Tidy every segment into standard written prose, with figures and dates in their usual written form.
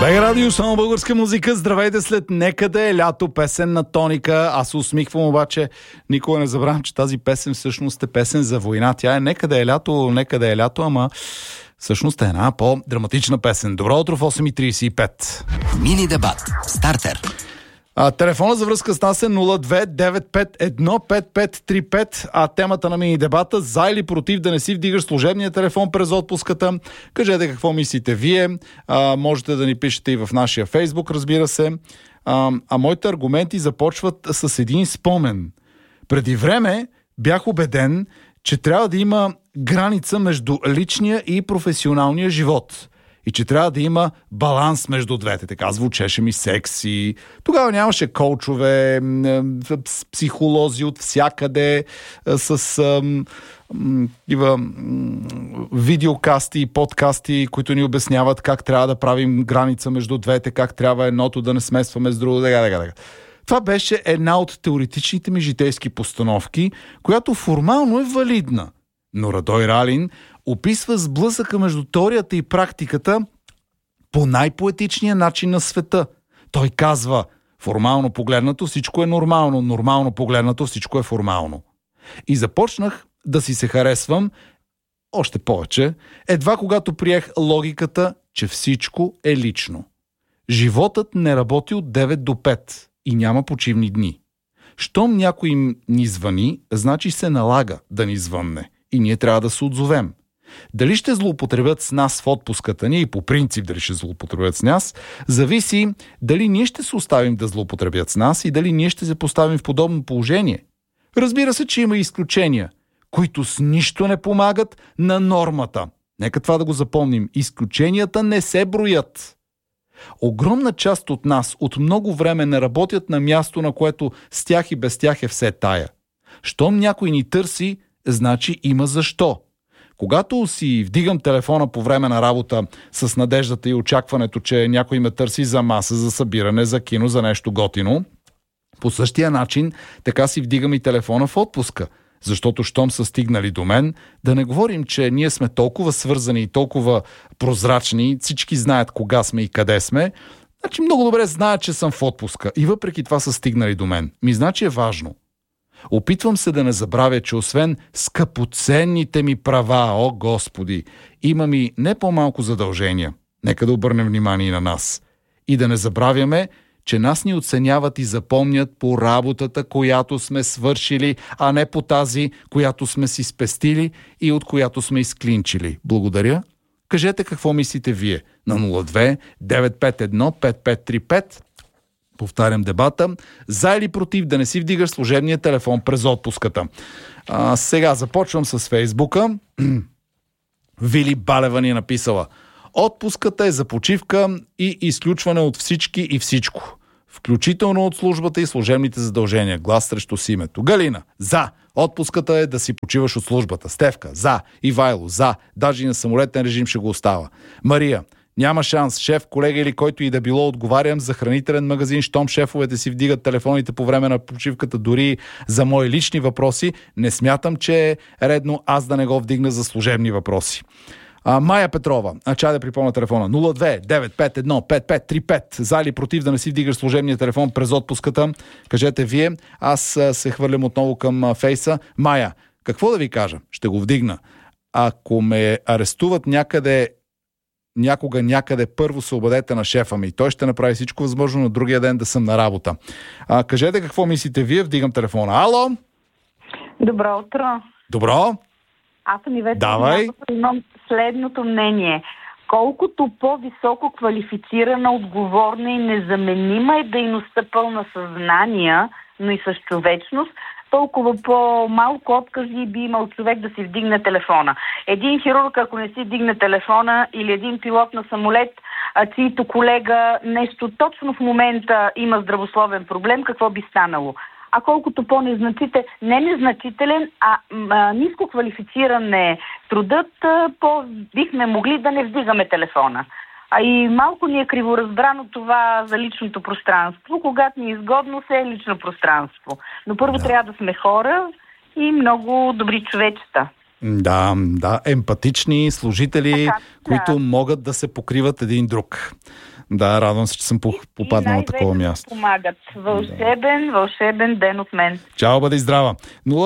БГ Радио, само българска музика. Здравейте след "Нека да е лято", песен на Тоника. Аз се усмихвам, обаче никога не забравям, че тази песен всъщност е песен за война. Тя е "Нека да е лято", ама всъщност е една по-драматична песен. Добро утро в 8:35. Мини дебат. Стартер. Телефона за връзка с нас е 02-951-5535, а темата на мини дебата: за или против да не си вдигаш служебния телефон през отпуската. Кажете какво мислите вие. Можете да ни пишете и в нашия Фейсбук, разбира се. Моите аргументи започват с един спомен. Преди време бях убеден, че трябва да има граница между личния и професионалния живот. И че трябва да има баланс между двете. Така звучеше ми секси. Тогава нямаше коучове, психолози от всякъде, с видеокасти и подкасти, които ни обясняват как трябва да правим граница между двете, как трябва едното да не смесваме с другото. Това беше една от теоретичните ми житейски постановки, която формално е валидна. Но Радой Ралин описва сблъсъка между теорията и практиката по най-поетичния начин на света. Той казва: формално погледнато всичко е нормално, нормално погледнато всичко е формално. И започнах да си се харесвам още повече, едва когато приех логиката, че всичко е лично. Животът не работи от 9 до 5 и няма почивни дни. Щом някой ни звъни, значи се налага да ни звънне и ние трябва да се отзовем. Дали ще злоупотребят с нас в отпуската ни и по принцип дали ще злоупотребят с нас, зависи дали ние ще се оставим да злоупотребят с нас и дали ние ще се поставим в подобно положение. Разбира се, че има изключения, които с нищо не помагат на нормата. Нека това да го запомним. Изключенията не се броят. Огромна част от нас от много време не работят на място, на което с тях и без тях е все тая. Щом някой ни търси, значи има защо. Когато си вдигам телефона по време на работа с надеждата и очакването, че някой ме търси за маса, за събиране, за кино, за нещо готино, по същия начин така си вдигам и телефона в отпуска. Защото щом са стигнали до мен, да не говорим, че ние сме толкова свързани и толкова прозрачни, всички знаят кога сме и къде сме, значи много добре знаят, че съм в отпуска и въпреки това са стигнали до мен. Значи е важно. Опитвам се да не забравя, че освен скъпоценните ми права, о Господи, имам и не по-малко задължения. Нека да обърнем внимание на нас. И да не забравяме, че нас ни оценяват и запомнят по работата, която сме свършили, а не по тази, която сме си спестили и от която сме изклинчили. Благодаря. Кажете какво мислите вие на 02-951-5535. Повтарям дебата: за или против да не си вдигаш служебния телефон през отпуската. Сега започвам с Фейсбука. Вили Балева ни е написала: отпуската е за почивка и изключване от всички и всичко, включително от службата и служебните задължения. Глас срещу с името. Галина: за. Отпуската е да си почиваш от службата. Стефка: за. Ивайло: за. Даже и на самолетен режим ще го остава. Мария: няма шанс. Шеф, колега или който и да било, отговарям за хранителен магазин, щом шефовете си вдигат телефоните по време на почивката, дори за мои лични въпроси, не смятам, че е редно аз да не го вдигна за служебни въпроси. Майя Петрова, чай да припомня телефона: 02-951-5535. За или против да не си вдигаш служебния телефон през отпуската? Кажете вие. Аз се хвърлям отново към Фейса. Майя: какво да ви кажа? Ще го вдигна. Ако ме арестуват някъде, първо се обадете на шефа ми. Той ще направи всичко възможно на другия ден да съм на работа. Кажете какво мислите вие. Вдигам телефона. Ало? Добро утро. Добро? Аз съм Ивета. Давай. Имам следното мнение. Колкото по-високо квалифицирана, отговорна и незаменима е дейността, пълна съзнание, но и с човечност, толкова по-малко откази би имал човек да си вдигне телефона. Един хирург, ако не си вдигне телефона, или един пилот на самолет, чието колега нещо точно в момента има здравословен проблем, какво би станало? А колкото незначителен, ниско квалифициран е трудът, бихме могли да не вдигаме телефона. И малко ни е криворазбрано това за личното пространство. Когато ни е изгодно, се е лично пространство. Но първо трябва да сме хора и много добри човечета. Да, емпатични служители, които могат да се покриват един друг. Да, радвам се, че съм попаднал на такова място. Помагат. Вълшебен ден от мен. Чао, бъди здрава.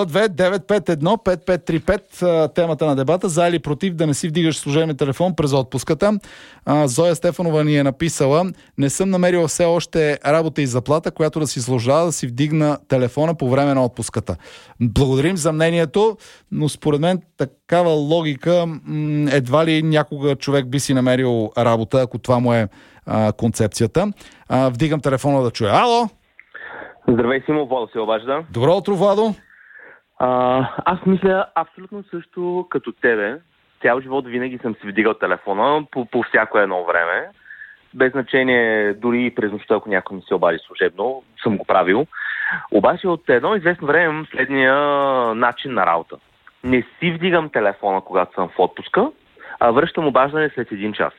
02-951-5535, темата на дебата. За или против да не си вдигаш служебния телефон през отпуската. Зоя Стефанова ни е написала: не съм намерила все още работа и заплата, която да си служава да си вдигна телефона по време на отпуската. Благодарим за мнението, но според мен такава логика едва ли някога човек би си намерил работа, ако това му е концепцията. Вдигам телефона да чуя. Ало! Здравей, Симо, Владо се обажда. Добро утро, Владо! Аз мисля абсолютно също като тебе. Цял живот винаги съм си вдигал телефона по всяко едно време. Без значение, дори и през нощта, ако някой ми се обади служебно, съм го правил. Обаче от едно известно време имам следния начин на работа. Не си вдигам телефона, когато съм в отпуска, а връщам обаждане след 1 час.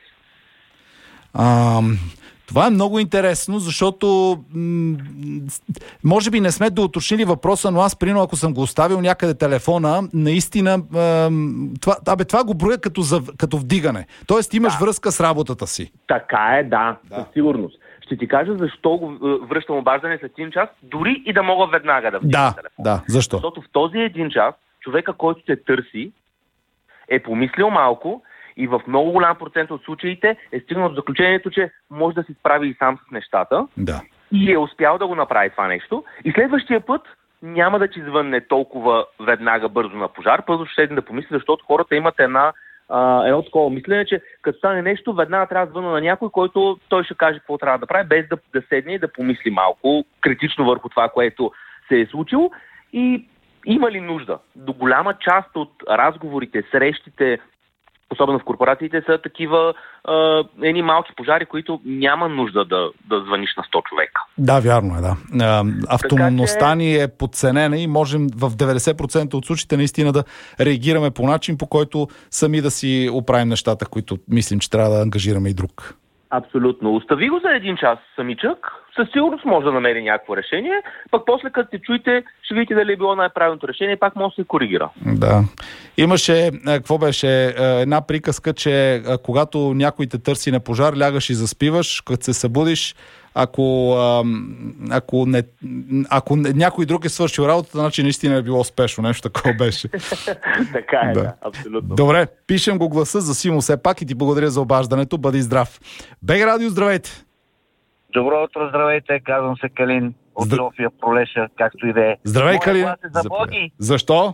Това е много интересно, защото може би не сме доуточнили въпроса, но аз, примерно, ако съм го оставил някъде телефона, наистина това го броя като вдигане. Тоест имаш връзка с работата си. Така е, да, със сигурност. Ще ти кажа защо го връщам обаждане след 1 час, дори и да мога веднага да вдигна телефона. Да, защо? Защото в този 1 час човека, който те търси, е помислил малко и в много голям процент от случаите е стигнал до заключението, че може да се справи и сам с нещата. Да. И е успял да го направи това нещо. И следващия път няма да ти звънне толкова веднага бързо на пожар. Първо ще седне да помисли, защото хората имат едно такова мислене, че като стане нещо, веднага трябва да звънна на някой, който той ще каже какво трябва да прави, без да седне и да помисли малко критично върху това, което се е случило. И има ли нужда? До голяма част от разговорите, срещите, особено в корпорациите, са такива едни малки пожари, които няма нужда да звъниш на 100 човека. Да, вярно е, да. Автономността ни е подценена и можем в 90% от случаите наистина да реагираме по начин, по който сами да си оправим нещата, които мислим, че трябва да ангажираме и друг. Абсолютно. Остави го за 1 час самичък, със сигурност може да намери някакво решение, пък после като се чуете, ще видите дали е било най-правилното решение, пак може да се коригира. Да. Имаше, какво беше, една приказка, че когато някой те търси на пожар, лягаш и заспиваш, като се събудиш, ако някой друг е свършил работата, значи наистина е било успешно. Нещо такова беше. Така е, да, абсолютно. Добре, пишем го гласа за Симо все пак и ти благодаря за обаждането. Бъди здрав. БГ Радио, здравейте! Добро утро, здравейте, казвам се Калин от София, Пролеша, както и да е. Здравей, Калин! Защо?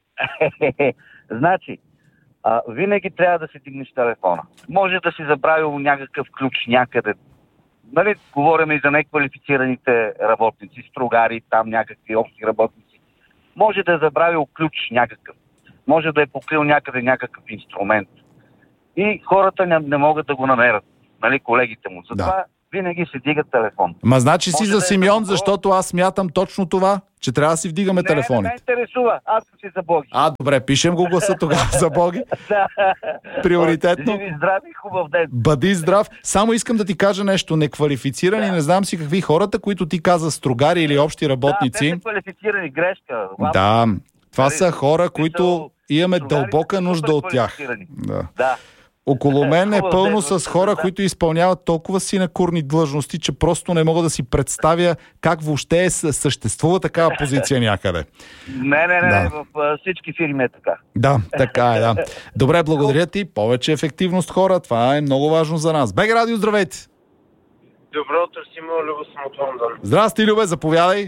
Значи, винаги трябва да си дигнеш телефона. Може да си забравил някакъв ключ някъде. Нали, говорим и за неквалифицираните работници, стругари, там някакви общи работници. Може да е забравил ключ някакъв. Може да е покрил някъде някакъв инструмент. И хората не могат да го намерят. Нали, колегите му. Затова винаги си дигат телефон. Ма значи си за Симеон, защото аз смятам точно това, че трябва да си вдигаме телефоните. Не ме интересува, аз съм си за Боги. Добре, пишем го гласа тогава за Боги. Приоритетно. Живи, здрави, хубав ден. Бъди здрав. Само искам да ти кажа нещо. Неквалифицирани, не знам си какви хората, които ти каза стругари или общи работници. Да, те са квалифицирани, грешка. Да, това са хора, които имаме дълбока нужда от тях. Да. Около мен е пълно с хора, които изпълняват толкова синекурни длъжности, че просто не мога да си представя как въобще съществува такава позиция някъде. Не, в всички фирми е така. Да, така е, да. Добре, благодаря ти. Повече ефективност, хора. Това е много важно за нас. БГ Радио, здравейте! Добро утро, Симо, Любо съм от Лондон. Здрасти, Любе, заповядай.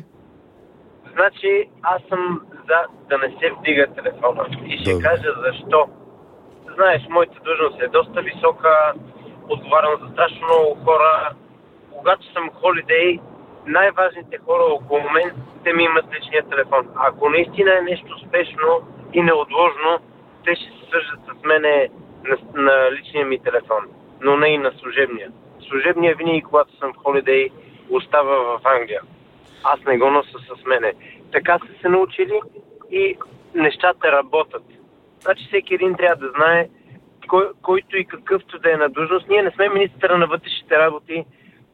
Значи, аз съм за да не се вдига телефона. И ще кажа защо. Знаеш, моята длъжност е доста висока, отговарям за страшно много хора. Когато съм холидей, най-важните хора около мен, те ми имат личния телефон. Ако наистина е нещо спешно и неотложно, те ще се свържат с мене на личния ми телефон, но не и на служебния. Служебния винаги, когато съм в холидей, остава в Англия. Аз не го нося с мене. Така са се научили и нещата работят. Значи всеки един трябва да знае който и какъвто да е на длъжност. Ние не сме министъра на вътрешните работи,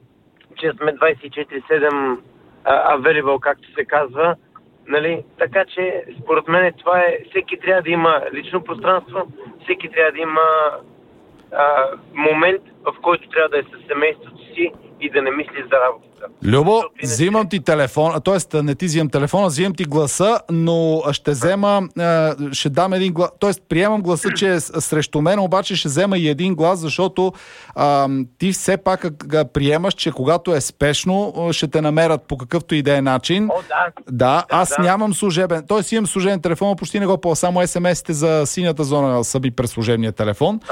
че сме 24/7 available, както се казва. Нали? Така че според мен това е, всеки трябва да има лично пространство, всеки трябва да има момент, в който трябва да е със семейството си и да не мисли за работата. Любо, взимам ти телефона, т.е. не ти взимам телефона, взимам ти гласа, но ще дам един глас, т.е. приемам гласа, че е срещу мен, обаче ще взема и един глас, защото ти все пак приемаш, че когато е спешно, ще те намерят по какъвто и да е начин. Да, аз нямам служебен, т.е. имам служебен телефон, почти не го ползвам, само SMS-те за синята зона са би през служебния телефон.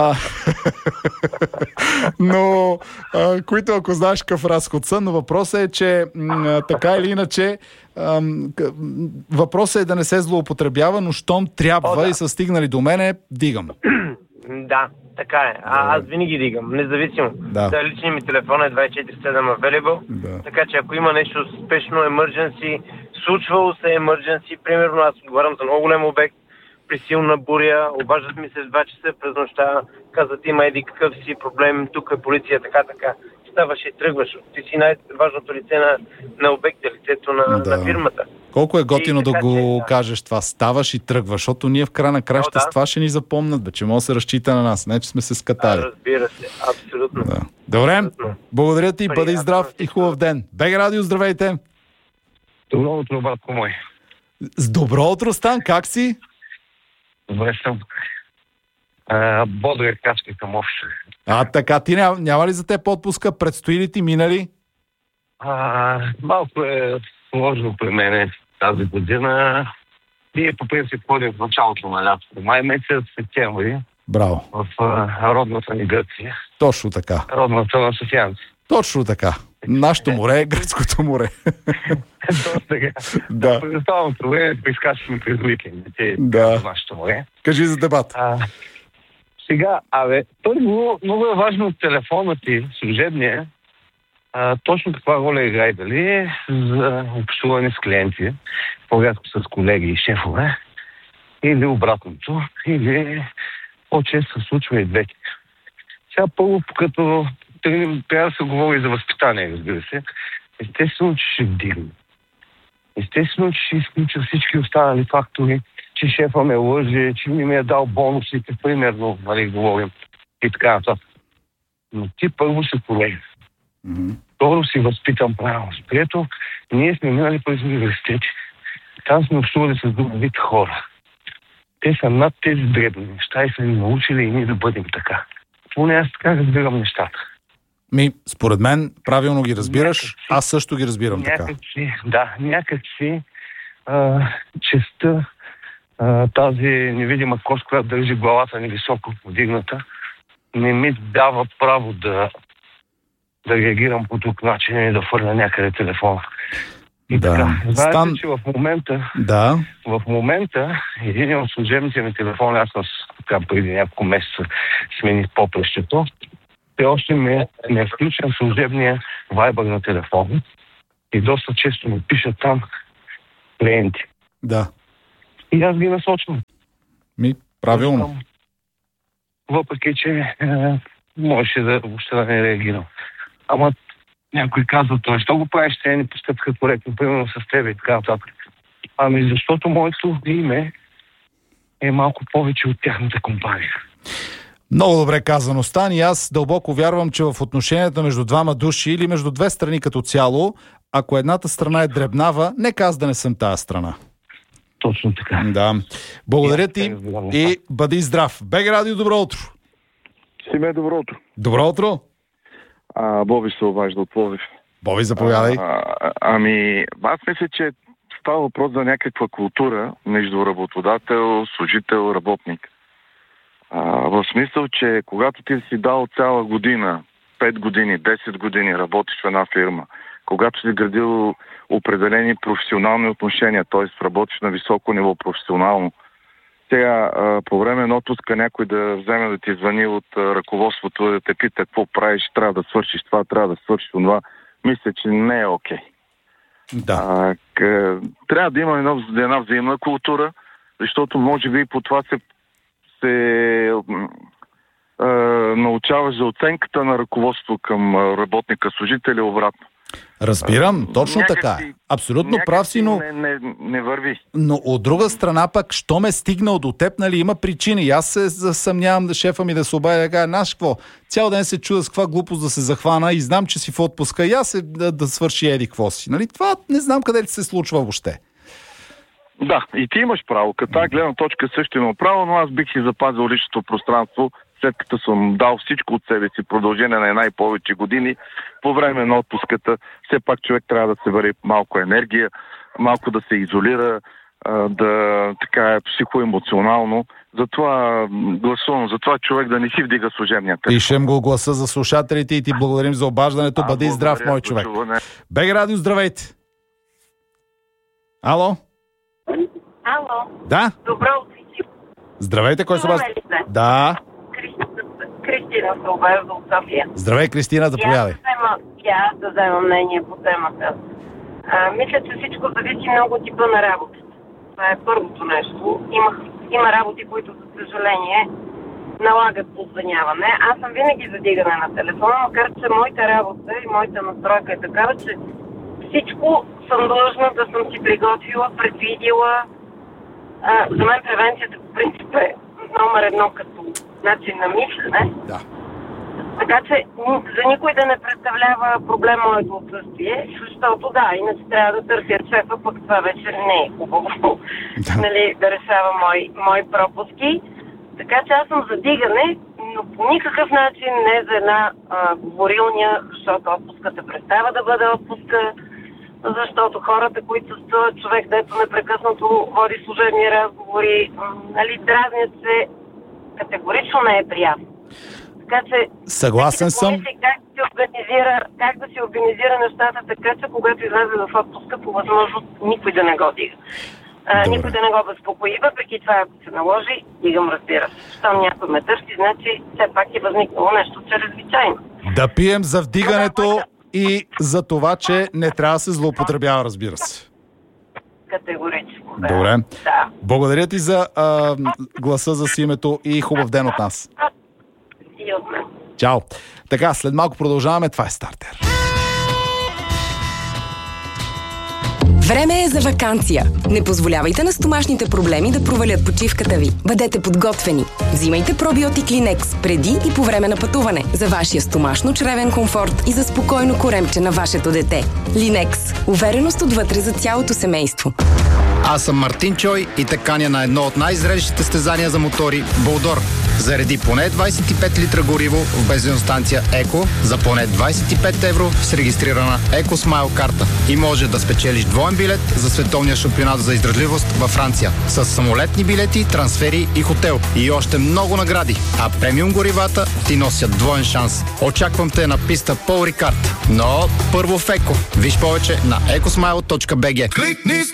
Но, които ако знаеш какъв разход са, но въпросът е, че така или иначе въпросът е да не се злоупотребява, но щом трябва и са стигнали до мене, дигам. Да, така е. Аз винаги дигам, независимо. Да, личният ми телефон е 24/7 available, така че ако има нещо спешно, emergency, случвало се emergency, примерно аз отговарям за много голям обект, при силна буря, обаждат ми се в 2 часа през нощта, казват има еди какъв си проблем, тук е полиция, така. Ставаш и тръгваш. Ти си най-важното лице на обекта, лицето на фирмата. Колко е готино да го кажеш това. Ставаш и тръгваш, защото ние в края на краща с това ще ни запомнят, че може да се разчита на нас, не че сме се скатали. Разбира се, абсолютно. Да. Добре, благодаря ти, бъди здрав и хубав ден. БГ Радио, здравейте! Добро утро, братко мой. С добро утро, Стан, как си? Добре съм. Бодре качка към общо. Така, ти няма ли за теб отпуска? Предстои ли ти, минали? Малко е сложно при мен тази година. Ние по принцип ходим в началото на лятото. Май месец, септември. Браво. В родната ни Гърция. Точно така. Родната на софиянци. Точно така. Нашето море е гръцкото море. Точно така. Да. Предоставното време прискачваме през уикендите. Нашето море. Кажи за дебат. Сега, първо, много е важно от телефона ти, служебния, точно каква роля играе, дали е за общуване с клиенти, по-рядко с колеги и шефове, или обратното, или по-често се случва и двете. Сега първо, като трябва да се говори за възпитание, разбира се, естествено, че ще вдигне. Естествено, че ще изключа всички останали фактори, че шефа ме лъже, че ми е дал бонусите, примерно, говорим, и така нататък. Но ти първо си колега. Второ си възпитам правилно. Прието, ние сме минали през университети. Там сме общували с друг вид хора. Те са над тези дребни неща и са ни научили и ние да бъдем така. Поне аз така разбирам нещата. Според мен правилно ги разбираш, аз също ги разбирам така. Някакси честта, тази невидима кост, която държи главата ни високо подигната, не ми дава право да реагирам по друг начин и да фърля някъде телефона. И така. Знаете, че в момента един от служебните ми телефони, аз преди няколко месеца смених попрещето, те още ми е включен служебния вайбър на телефона и доста често ми пишат там клиенти. Да. И аз ги насочвам. Правилно. Въпреки, че можеше въобще да не реагирам. Ама някой казва, защо го правиш, те не постъпка коректно, примерно с тебе и така нататък. Защото моето име е малко повече от тяхната компания. Много добре казано, Стан, и аз дълбоко вярвам, че в отношенията между двама души или между две страни като цяло, ако едната страна е дребнава, нека аз да не съм тая страна. Точно така. Да. Благодаря ти и бъди здрав. БГ Радио, добро утро. Симе, добро утро. Добро утро. Боби се обажда от Пловдив. Боби, заповядай. Аз мисля, че става въпрос за някаква култура между работодател, служител, работник. В смисъл, че когато ти си дал цяла година, 5 години, 10 години работиш в една фирма, когато си градил определени професионални отношения, т.е. работиш на високо ниво професионално, сега по време на отпуска някой да вземе да ти звъни от ръководството, да те пита какво правиш, трябва да свършиш това, трябва да свършиш това, мисля, че не е окей. Да. Трябва да има една взаимна култура, защото може би по това се научаваш за оценката на ръководство към работника, служителя обратно. Разбирам, точно така е. Абсолютно прав си, но... Не върви. Но от друга страна пък, що ме стигнал до теб, нали, има причини. Аз се съмнявам да шефа ми да се обади да кажа, знаеш какво, цял ден се чуда с каква глупост да се захвана и знам, че си в отпуска и аз да свърши еди какво си. Нали? Това не знам къде ли се случва въобще. Да, и ти имаш право. Като тази гледна точка също имам право, но аз бих си запазил личното пространство, след като съм дал всичко от себе си, продължение на една и повече години, по време на отпуската, все пак човек трябва да се вари малко енергия, малко да се изолира, така психоемоционално. Затова гласувам, затова човек да не си вдига служебния телефон. Пишем го гласа за слушателите и ти благодарим за обаждането. Бъди здрав, мой човек. БГ Радио, здравейте! Ало? Ало? Да? Добро утро. Здравейте, кой се обажда? Да. Кристина се обажда от София. Здравей, Кристина, заповядай. Аз да взема мнение по темата. Мисля, че всичко зависи много от типа на работа. Това е първото нещо. Има работи, които, за съжаление, налагат позвъняване. Аз съм винаги за дигане на телефона, макар че моята работа и моята настройка е такава, че всичко съм длъжна да съм си приготвила, предвидила. За мен превенцията по принцип е номер едно като начин на мислене. Да. Така че за никой да не представлява проблем моето отсъствие, защото да, иначе трябва да търся шефа, пък това вече не е хубаво, нали, да решава мои пропуски. Така че аз съм за дигане, но по никакъв начин не за една говорилня, защото отпуската престава да бъде отпуска, защото хората, които са човек, дето непрекъснато води служебни разговори, нали, дразнят се, категорично не е приятно. Така че, съгласен съм. Как да се организира нещата така, че когато излезе в отпуска, по възможност никой да не го дига. Никой да не го безпокои, въпреки това, ако се наложи, дигам, разбира се. Щом някой ме търси, значи все пак е възникнало нещо чрезвичайно. Да пием за вдигането и за това, че не трябва да се злоупотребява, разбира се. Категорично. Да. Добре. Да. Благодаря ти за гласа, за името и хубав ден от нас. И от мен. Чао. Така, след малко продължаваме. Това е Стартер. Време е за ваканция. Не позволявайте на стомашните проблеми да провалят почивката ви. Бъдете подготвени. Взимайте пробиотик Linex преди и по време на пътуване за вашия стомашно-чревен комфорт и за спокойно коремче на вашето дете. Linex. Увереност отвътре за цялото семейство. Аз съм Мартин Чой и те каня на едно от най-зрелищите състезания за мотори – Болдор. Зареди поне 25 литра гориво в бензиностанция Еко за поне 25 евро с регистрирана Еко Смайл карта. И може да спечелиш двоен билет за световния шампионат за издръжливост във Франция. С самолетни билети, трансфери и хотел. И още много награди. А премиум горивата ти носят двоен шанс. Очаквам те на писта Пол Рикард. Но първо в Еко. Виж повече на ecosmile.bg.